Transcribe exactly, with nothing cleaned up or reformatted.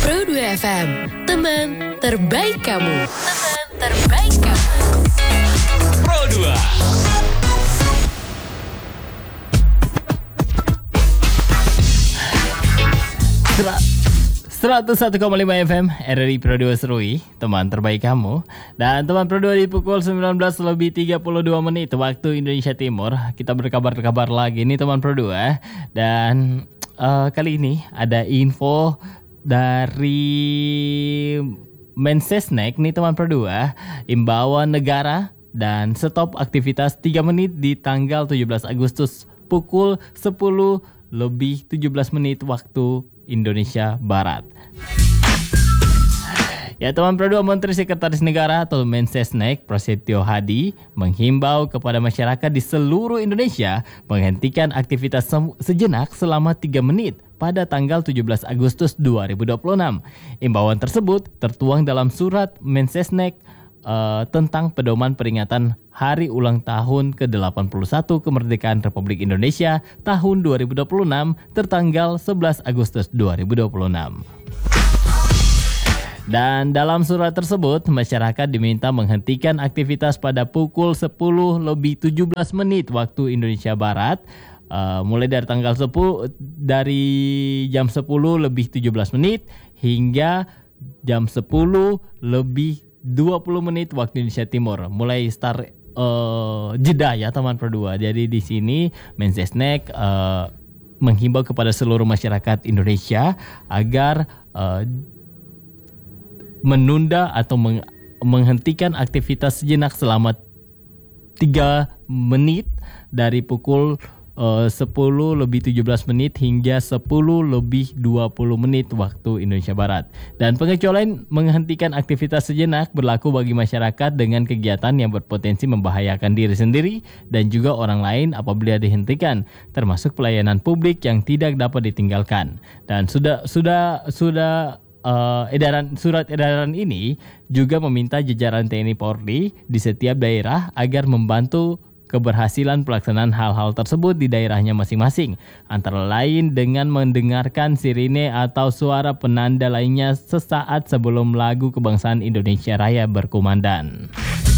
Pro dua F M, teman terbaik kamu. Teman terbaik kamu. Pro dua. seratus satu koma lima F M R R I Pro dua Serui, teman terbaik kamu. Dan teman Pro dua di pukul sembilan belas lebih tiga puluh dua menit waktu Indonesia Timur. Kita berkabar-kabar lagi nih teman Pro dua. Dan uh, kali ini ada info dari Mensesnek nih teman Pro dua. Imbauan negara dan stop aktivitas tiga menit di tanggal tujuh belas Agustus pukul sepuluh lebih tujuh belas menit waktu Indonesia Barat. Ya teman Pro dua, Menteri Sekretaris Negara atau Mensesnek Prasetyo Hadi menghimbau kepada masyarakat di seluruh Indonesia menghentikan aktivitas sejenak selama tiga menit pada tanggal tujuh belas Agustus dua ribu dua puluh enam. Imbauan tersebut tertuang dalam surat Mensesnek Uh, tentang pedoman peringatan Hari Ulang Tahun ke delapan puluh satu Kemerdekaan Republik Indonesia tahun dua ribu dua puluh enam tertanggal sebelas Agustus dua ribu dua puluh enam. Dan dalam surat tersebut, masyarakat diminta menghentikan aktivitas pada pukul sepuluh lebih tujuh belas menit waktu Indonesia Barat, uh, mulai dari tanggal sepuluh dari jam sepuluh lebih tujuh belas menit hingga jam sepuluh lebih dua puluh menit waktu Indonesia Timur. Mulai start uh, jeda ya teman Pro dua. Jadi di sini Mensesnek uh, menghimbau kepada seluruh masyarakat Indonesia agar uh, menunda atau meng- menghentikan aktivitas sejenak selama tiga menit dari pukul Uh, sepuluh lebih tujuh belas menit hingga sepuluh lebih dua puluh menit waktu Indonesia Barat. Dan pengecualian menghentikan aktivitas sejenak berlaku bagi masyarakat dengan kegiatan yang berpotensi membahayakan diri sendiri dan juga orang lain apabila dihentikan, termasuk pelayanan publik yang tidak dapat ditinggalkan. Dan sudah sudah sudah Uh, edaran surat edaran ini juga meminta jajaran T N I Polri di setiap daerah agar membantu keberhasilan pelaksanaan hal-hal tersebut di daerahnya masing-masing, antara lain dengan mendengarkan sirine atau suara penanda lainnya sesaat sebelum lagu kebangsaan Indonesia Raya berkumandang.